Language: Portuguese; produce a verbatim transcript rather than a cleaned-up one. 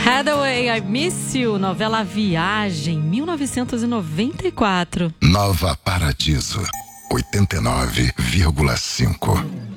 Hathaway, I Miss You, novela Viagem, mil novecentos e noventa e quatro. Nova Paradiso, oitenta e nove vírgula cinco.